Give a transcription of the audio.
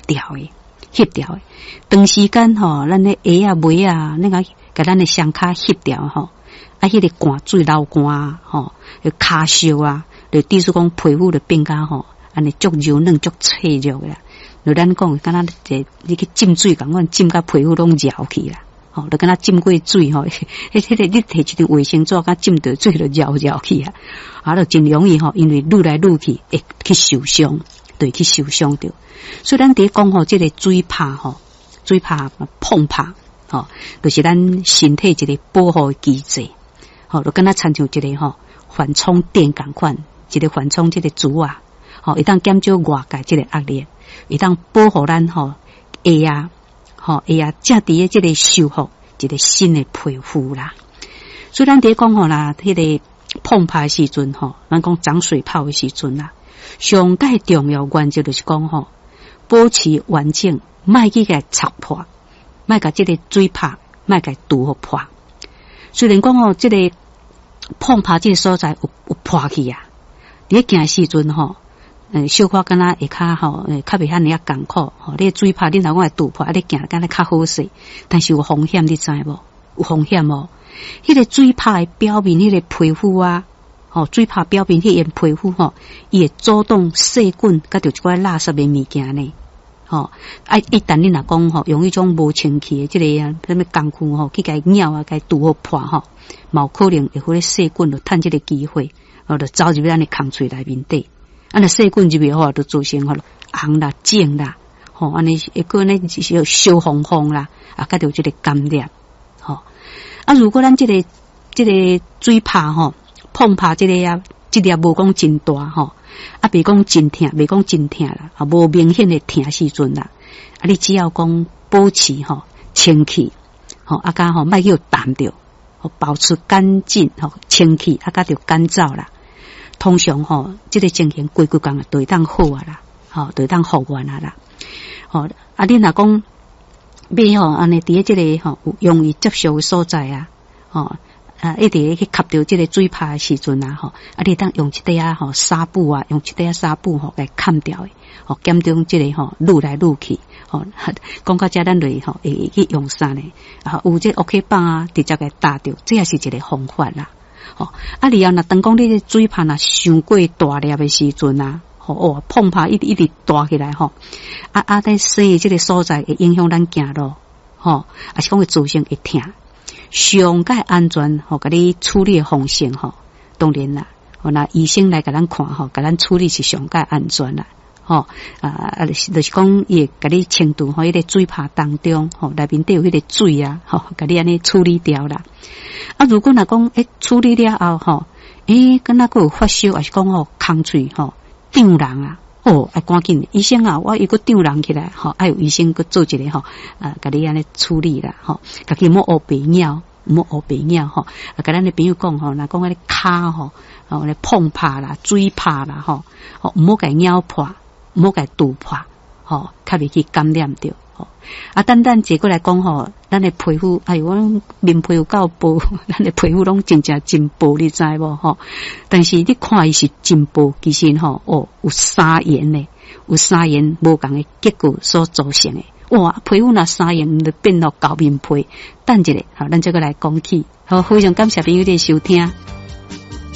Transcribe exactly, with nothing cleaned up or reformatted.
掉的，翕掉的。长时间吼，咱的鞋啊、袜啊，那个给咱的双脚翕掉吼，啊，迄个汗水流汗吼，有骹烧啊，就意思讲皮肤就变甲吼，安尼足柔嫩、足脆弱啦。就咱讲，敢若这你去浸水共阮浸甲皮肤拢绕去啦。吼，就敢若浸过水吼，迄迄个你摕一张卫生纸，甲浸着水就绕绕去啊，啊，就真容易吼，因为愈来愈去会去受伤，对，去受伤着。所以咱伫讲吼，即个水拍吼，水拍碰拍吼，就是咱身体一个保护机制，吼，就敢若亲像一个吼缓冲垫共款，一个缓冲即个珠啊，吼，会当减少外界即个压力，会当保护咱吼鞋啊。吼，哎呀，正伫诶，即个修复一个新的皮肤啦。所以咱伫讲吼啦，迄、那个碰拍时阵吼，咱讲长水泡的时阵啦，上界重要原则就是讲吼，保持完整，莫去甲擦破，莫甲即个水拍，莫甲堵互破。虽然讲吼，即、这个碰拍即个所在有有破去啊，你行时阵吼。呃，小可敢若会较吼，呃，较袂遐尼啊艰苦吼。你水拍，你若讲会堵破，啊，你行敢若较好势，但是有风险，你知无？有风险无？迄、那个水拍的表面，迄、那个皮肤啊，吼，水拍表面迄个皮肤吼，伊会阻挡细菌，甲着一寡垃圾的物件呢。吼，啊，一旦你若讲吼，用迄种无清气的即、这个啊，什么工具吼，去甲伊咬啊，甲伊堵好破吼，嘛有可能会互咧细菌就趁即个机会，哦，就走入咱的空喙内面底。啊，那细菌入去吼，就造成吼红啦、肿啦，吼，安尼一个呢就是烧红红啦，啊，甲着即个感染，吼。啊，如果咱即、这个即、这个水拍吼，碰拍即、这个啊，即粒无讲真大吼，啊，别讲真疼，别讲真疼啦，啊，无明显的疼时阵啦，啊，你只要讲保持吼清气，吼，啊，甲吼莫去淡着，吼，保持干净吼清气，啊，甲着干燥啦。通常吼，即、这个情形规规工啊，都会当好啊啦，吼，都会当复原啊啦，吼。啊，你若讲要吼安尼伫即个吼容易接受的所在啊，吼啊，一直去吸着即个水拍的时阵啊，吼，啊，你当用一块啊吼纱布啊，用一块纱布吼来砍掉的，吼，减重即个吼愈来愈去，吼，讲到遮咱类吼会去用啥呢？啊，有即 OK 棒啊，直接给打掉，这也是一个方法啦。吼，啊，你后若当讲你个水拍若伤过大粒的时阵啊，吼哦，碰拍一直一直大起来吼，啊啊，在细即个所在会影响咱行路，吼，啊是讲会造成会疼，上界安全吼，甲你处理的方式吼，当然啦，吼那医生来甲咱看吼，甲咱处理是上界安全啦。吼啊啊，就是讲伊会甲你清除吼，迄个水拍当中吼，内面底有迄个水啊，吼，甲你安尼处理掉啦。啊，如果若讲诶处理了后吼，诶，敢若佫有发烧，还是讲吼空喙吼张人啊，哦，爱赶紧医生啊，我又佫张人起来，吼，爱有医生佫做一个吼，啊，甲你安尼处理啦，吼，家己莫学白鸟，莫学白鸟吼，啊，甲咱的朋友讲吼，若讲迄个骹吼，吼咧碰拍啦、水拍啦，吼，吼毋好甲咬破。唔好甲堵破，吼，较袂去感染着，吼。啊，单单坐过来讲吼，咱的皮肤，哎呦，我面皮有够薄，咱的皮肤拢真正真薄，你知无吼？但是你看伊是真薄，其实吼，哦，有沙盐呢，有沙盐无共的结构所造成的。哇，皮肤若沙盐就变到厚面皮，等一下，好，咱再过来讲起。好，非常感谢朋友的收听。